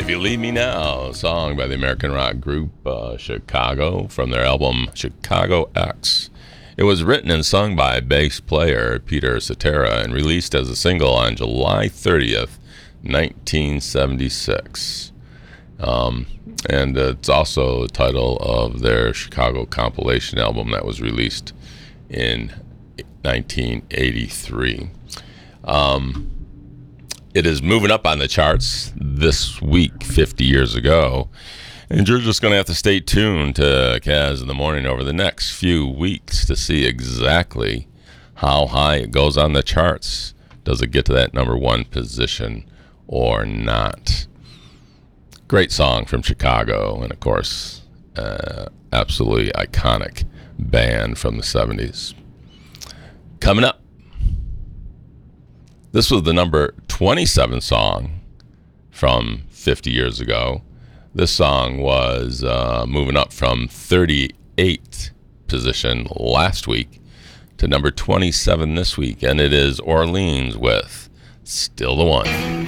If You Leave Me Now, a song by the American rock group Chicago from their album Chicago X. It was written and sung by bass player Peter Cetera and released as a single on July 30th, 1976. And it's also the title of their Chicago compilation album that was released in 1983. It is moving up on the charts this week, 50 years ago. And you're just going to have to stay tuned to Kaz in the Morning over the next few weeks to see exactly how high it goes on the charts. Does it get to that number one position or not? Great song from Chicago, and of course, absolutely iconic band from the 70s. Coming up, this was the number 27 song from 50 years ago. This song was moving up from 38th position last week to number 27 this week, and it is Orleans with Still the One.